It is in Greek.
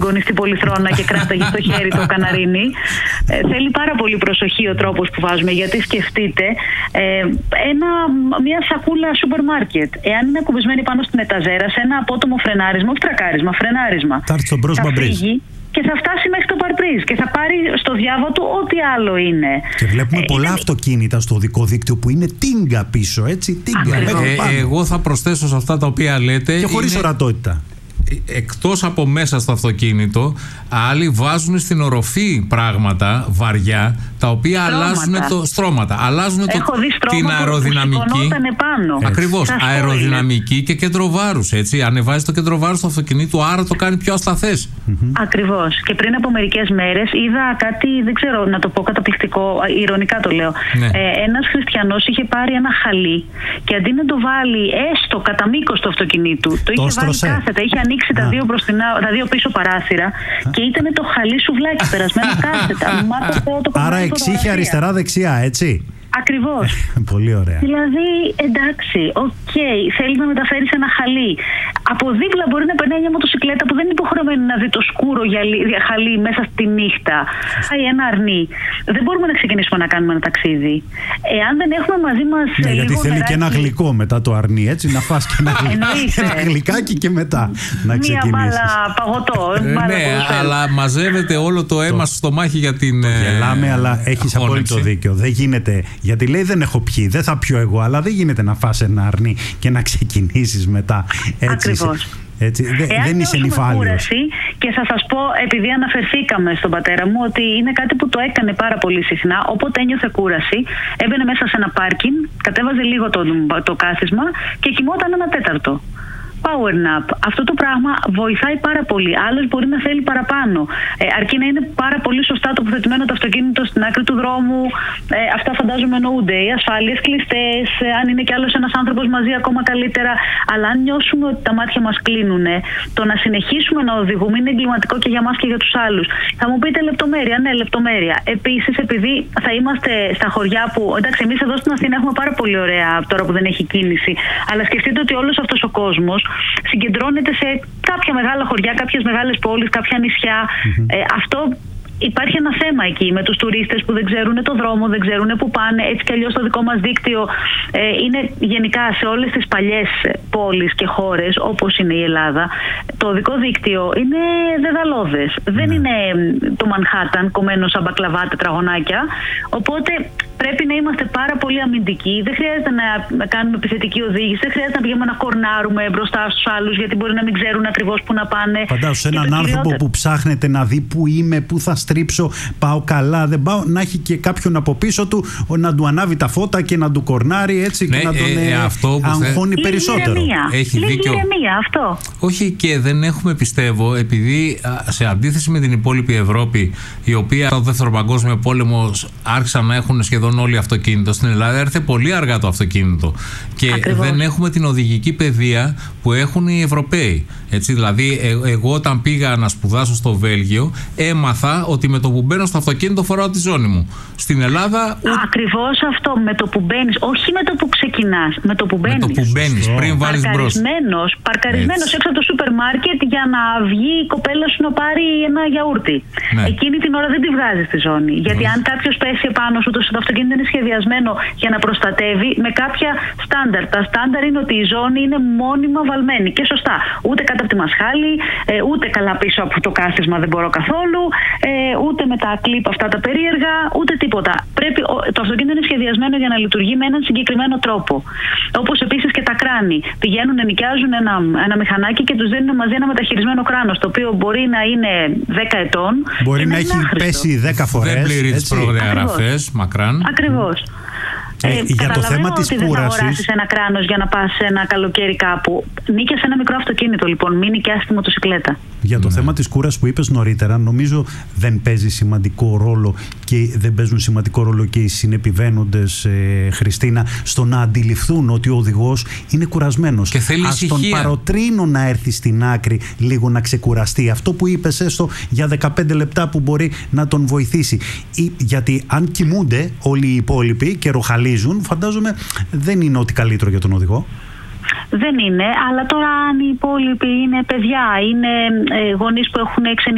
στην πολυθρόνα και κράταγε στο χέρι το καναρίνι. Θέλει πάρα πολύ προσοχή ο τρόπος που βάζουμε, γιατί σκεφτείτε μια σακούλα σούπερ μάρκετ. Εάν είναι ακουμπισμένη πάνω στην εταζέρα σε ένα απότομο φρενάρισμα, όχι τρακάρισμα, φρενάρισμα, θα έρθει στον πρόσωπο και θα φτάσει μέχρι το παρπρίζ και θα πάρει στο διάβο του ό,τι άλλο είναι. Και βλέπουμε πολλά αυτοκίνητα στο οδικό δίκτυο που είναι τίγκα πίσω, έτσι. Τίγκα. Εγώ θα προσθέσω σε αυτά τα οποία λέτε. Και χωρίς ορατότητα. Εκτός από μέσα στο αυτοκίνητο, άλλοι βάζουν στην οροφή πράγματα βαριά, τα οποία αλλάζουν στρώματα. Αλλάζουν την αεροδυναμική. Ακριβώς. Αεροδυναμική και κέντρο βάρους. Ανεβάζει το κέντρο βάρους του αυτοκινήτου, άρα το κάνει πιο ασταθές. Ακριβώς. Και πριν από μερικές μέρες είδα κάτι, δεν ξέρω να το πω καταπληκτικό, ηρωνικά το λέω. Ναι. Ένας χριστιανός είχε πάρει ένα χαλί και αντί να το βάλει έστω κατά μήκος του αυτοκινήτου, το είχε βάλει κάθετα, είχε ανοίξει τα δύο πίσω παράθυρα και ήταν το χαλί σουβλάκι περασμένο κάθετα. Άρα εξήχε αριστερά-δεξιά, έτσι. Ακριβώς. Πολύ ωραία. Δηλαδή, εντάξει, θέλει να μεταφέρει ένα χαλί. Από δίπλα μπορεί να περνάει μια μοτοσυκλέτα που δεν είναι υποχρεωμένη να δει το σκούρο χαλί μέσα στη νύχτα. Ή ένα αρνί. Δεν μπορούμε να ξεκινήσουμε να κάνουμε ένα ταξίδι. Εάν δεν έχουμε μαζί μας. Ναι, γιατί θέλει και ένα γλυκό μετά το αρνί, έτσι. Να φας και ένα γλυκάκι και μετά να ξεκινήσεις. Μια μπάλα παγωτό. Ναι, αλλά μαζεύεται όλο το αίμα στο μάχη για την. Γελάμε, αλλά έχεις απόλυτο δίκιο. Δεν γίνεται. Γιατί λέει δεν έχω πιει, δεν θα πιω εγώ, αλλά δεν γίνεται να φας ένα αρνί και να ξεκινήσεις μετά. Ακριβώς. Έτσι, δεν είσαι νυφάλιος. Και θα σας πω, επειδή αναφερθήκαμε στον πατέρα μου, ότι είναι κάτι που το έκανε πάρα πολύ συχνά. Όποτε ένιωθε κούραση, έμπαινε μέσα σε ένα πάρκινγκ, κατέβαζε λίγο το κάθισμα και κοιμόταν ένα τέταρτο. Power nap. Αυτό το πράγμα βοηθάει πάρα πολύ. Άλλος μπορεί να θέλει παραπάνω. Αρκεί να είναι πάρα πολύ σωστά τοποθετημένο το αυτοκίνητο στην άκρη του δρόμου. Αυτά φαντάζομαι εννοούνται. Οι ασφάλειες κλειστές. Αν είναι κι άλλος ένας άνθρωπος μαζί, ακόμα καλύτερα. Αλλά αν νιώσουμε ότι τα μάτια μας κλείνουν, το να συνεχίσουμε να οδηγούμε είναι εγκληματικό και για μας και για τους άλλους. Θα μου πείτε λεπτομέρεια. Ναι, λεπτομέρεια. Επίσης, επειδή θα είμαστε στα χωριά που. Εντάξει, εμείς εδώ στην Αθήνα έχουμε πάρα πολύ ωραία τώρα που δεν έχει κίνηση. Αλλά σκεφτείτε ότι όλος αυτός ο κόσμος συγκεντρώνεται σε κάποια μεγάλα χωριά, κάποιες μεγάλες πόλεις, κάποια νησιά. Αυτό υπάρχει ένα θέμα εκεί με τους τουρίστες που δεν ξέρουν το δρόμο, δεν ξέρουν πού πάνε. Έτσι κι αλλιώς το δικό μας δίκτυο είναι γενικά σε όλες τις παλιές πόλεις και χώρες όπως είναι η Ελλάδα. Το οδικό δίκτυο είναι δεδαλώδες. Δεν είναι το Μανχάταν κομμένο σαν μπακλαβά τετραγωνάκια. Οπότε πρέπει να είμαστε πάρα πολύ αμυντικοί. Δεν χρειάζεται να κάνουμε επιθετική οδήγηση. Δεν χρειάζεται να πηγαίνουμε να κορνάρουμε μπροστά στους άλλους, γιατί μπορεί να μην ξέρουν ακριβώς πού να πάνε. Φαντάσου έναν άνθρωπο που ψάχνεται να δει πού είμαι, πού θα στρίψω, πάω καλά, δεν πάω, να έχει και κάποιον από πίσω του να του ανάβει τα φώτα και να του κορνάρει έτσι και να τον αγχώνει περισσότερο. Έχει δίκιο. Αυτό. Όχι, και δεν έχουμε, πιστεύω, επειδή σε αντίθεση με την υπόλοιπη Ευρώπη, η οποία το δεύτερο παγκόσμιο πόλεμο άρχισαν να έχουν σχεδόν όλοι αυτοκίνητο. Στην Ελλάδα έρθε πολύ αργά το αυτοκίνητο. Και ακριβώς. Δεν έχουμε την οδηγική παιδεία που έχουν οι Ευρωπαίοι. Έτσι, δηλαδή, εγώ όταν πήγα να σπουδάσω στο Βέλγιο, έμαθα ότι με το που μπαίνω στο αυτοκίνητο φοράω τη ζώνη μου. Στην Ελλάδα. Ακριβώς αυτό. Με το που μπαίνεις, όχι με το που ξεκινάς. Με το που μπαίνεις. Με το που μπαίνεις, πριν βάλεις μπρος. Παρκαρισμένος έξω από το σούπερ μάρκετ για να βγει η κοπέλα σου να πάρει ένα γιαούρτι. Ναι. Εκείνη την ώρα δεν τη βγάζεις στη ζώνη. Γιατί αν κάποιος πέσει επάνω σου, το αυτοκίνητο είναι σχεδιασμένο για να προστατεύει με κάποια στάνταρ. Τα στάνταρ είναι ότι η ζώνη είναι μόνιμα βαλμένη και σωστά. Ούτε κάτω από τη μασχάλη, ούτε καλά πίσω από το κάθισμα δεν μπορώ καθόλου, ούτε με τα κλίπ αυτά τα περίεργα, ούτε τίποτα. Το αυτοκίνητο είναι σχεδιασμένο για να λειτουργεί με έναν συγκεκριμένο τρόπο. Όπως επίσης και τα κράνη. Πηγαίνουν, νοικιάζουν ένα μηχανάκι και τους δίνουν μαζί ένα μεταχειρισμένο κράνος, το οποίο μπορεί να είναι 10 ετών. Μπορεί να έχει πέσει 10 φορές. Δεν πληρεί τις προδιαγραφές, μακράν. Ακριβώς. Για το θέμα της κούρασης. Δεν θα αγοράσεις ένα κράνος για να πας ένα καλοκαίρι κάπου. Νίκιασε ένα μικρό αυτοκίνητο, λοιπόν. Μην νοικιάσεις τη μοτοσυκλέτα. Για το θέμα της κούρασης που είπες νωρίτερα, νομίζω δεν παίζει σημαντικό ρόλο και δεν παίζουν σημαντικό ρόλο και οι συνεπιβαίνοντες, Χριστίνα, στο να αντιληφθούν ότι ο οδηγός είναι κουρασμένος. Και θέλει ησυχία. Τον παροτρύνω να έρθει στην άκρη λίγο να ξεκουραστεί. Αυτό που είπες, έστω για 15 λεπτά που μπορεί να τον βοηθήσει. Γιατί αν κοιμούνται όλοι οι υπόλοιποι και ροχαλίζουν, φαντάζομαι δεν είναι ό,τι καλύτερο για τον οδηγό. Δεν είναι, αλλά τώρα αν οι υπόλοιποι είναι παιδιά, είναι γονείς που έχουν ξενιτήσει